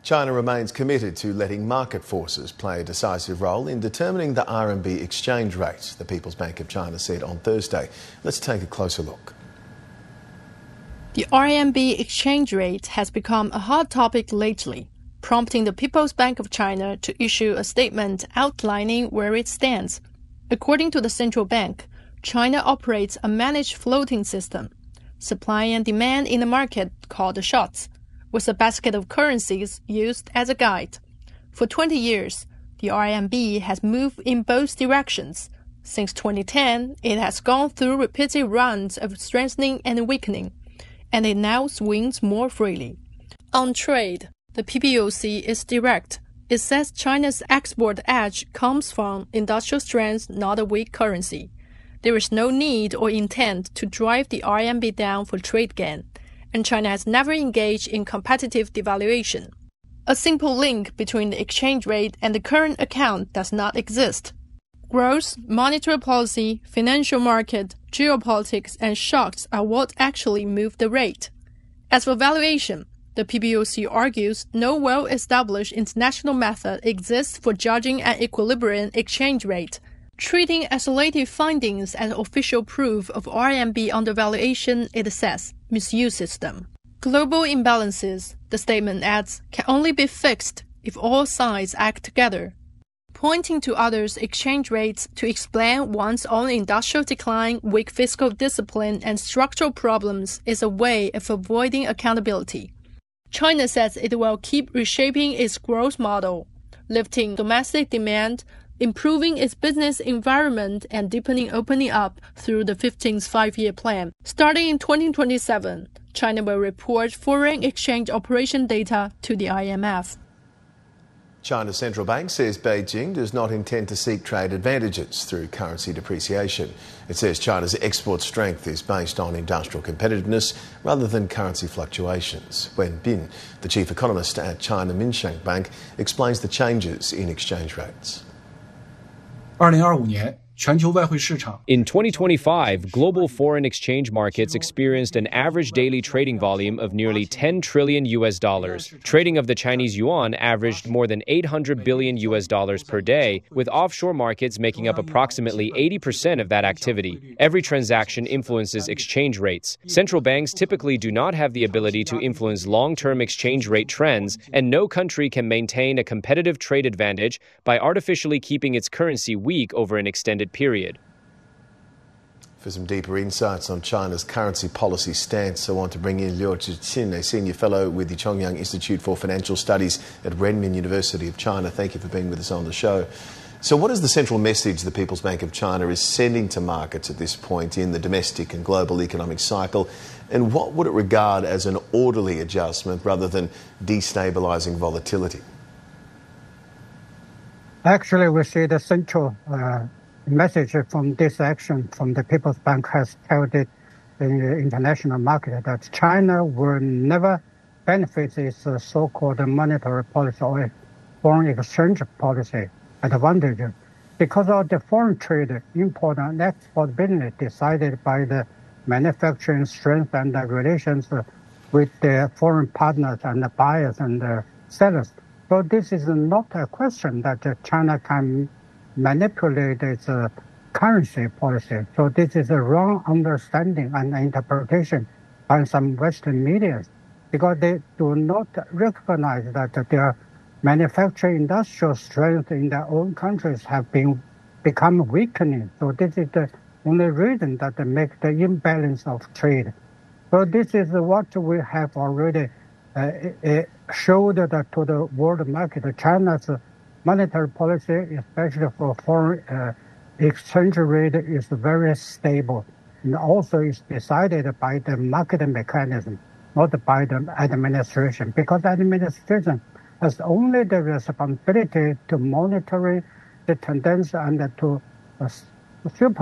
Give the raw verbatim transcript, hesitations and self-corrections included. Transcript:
China remains committed to letting market forces play a decisive role in determining the R M B exchange rate, the People's Bank of China said on Thursday. Let's take a closer look. The R M B exchange rate has become a hot topic lately, prompting the People's Bank of China to issue a statement outlining where it stands. According to the central bank, China operates a managed floating system, supply and demand in the market called the shots, with a basket of currencies used as a guide. For twenty years, the R M B has moved in both directions. Since twenty ten, it has gone through repeated runs of strengthening and weakening, and it now swings more freely. On trade, the P B O C is direct. It says China's export edge comes from industrial strength, not a weak currency. There is no need or intent to drive the R M B down for trade gain, and China has never engaged in competitive devaluation. A simple link between the exchange rate and the current account does not exist. Growth, monetary policy, financial market, geopolitics, and shocks are what actually move the rate. As for valuation, the P B O C argues no well-established international method exists for judging an equilibrium exchange rate, treating isolated findings as official proof of R M B undervaluation, it says, misuse system. Global imbalances, the statement adds, can only be fixed if all sides act together. Pointing to others' exchange rates to explain one's own industrial decline, weak fiscal discipline, and structural problems is a way of avoiding accountability. China says it will keep reshaping its growth model, lifting domestic demand, improving its business environment, and deepening opening up through the fifteenth Five-Year Plan. Starting in twenty twenty-seven, China will report foreign exchange operation data to the I M F. China's central bank says Beijing does not intend to seek trade advantages through currency depreciation. It says China's export strength is based on industrial competitiveness rather than currency fluctuations. Wen Bin, the chief economist at China Minsheng Bank, explains the changes in exchange rates. In twenty twenty-five, global foreign exchange markets experienced an average daily trading volume of nearly ten trillion U S dollars. Trading of the Chinese yuan averaged more than eight hundred billion U S dollars per day, with offshore markets making up approximately eighty percent of that activity. Every transaction influences exchange rates. Central banks typically do not have the ability to influence long-term exchange rate trends, and no country can maintain a competitive trade advantage by artificially keeping its currency weak over an extended period. For some deeper insights on China's currency policy stance, I want to bring in Liu Zhiqin, a senior fellow with the Chongyang Institute for Financial Studies at Renmin University of China. Thank you for being with us on the show. So what is the central message the People's Bank of China is sending to markets at this point in the domestic and global economic cycle? And what would it regard as an orderly adjustment rather than destabilising volatility? Actually, we see the central uh, message from this action from the People's Bank has told it in the international market that China will never benefit its uh, so-called monetary policy or foreign exchange policy advantage because of the foreign trade, import and export business decided by the manufacturing strength and the relations with the foreign partners and the buyers and the sellers. So this is not a question that uh, China can manipulate its uh, currency policy. So this is a wrong understanding and interpretation by some Western media because they do not recognize that their manufacturing industrial strength in their own countries have been become weakening. So this is the only reason that they make the imbalance of trade. So this is what we have already uh, uh, showed that to the world market. China's monetary policy, especially for foreign uh, exchange rate, is very stable. And also is decided by the market mechanism, not by the administration, because the administration has only the responsibility to monitor the tendency and to uh, super